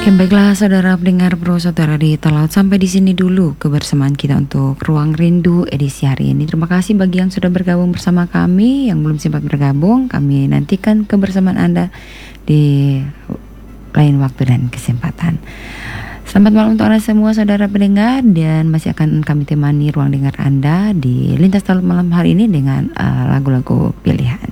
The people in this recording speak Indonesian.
Ya baiklah saudara pendengar pro saudara di Talaut, sampai di sini dulu kebersamaan kita untuk Ruang Rindu edisi hari ini. Terima kasih bagi yang sudah bergabung bersama kami, yang belum sempat bergabung, kami nantikan kebersamaan Anda di lain waktu dan kesempatan. Selamat malam untuk Anda semua saudara pendengar, dan masih akan kami temani ruang dengar Anda di Lintas Talaut malam hari ini dengan lagu-lagu pilihan.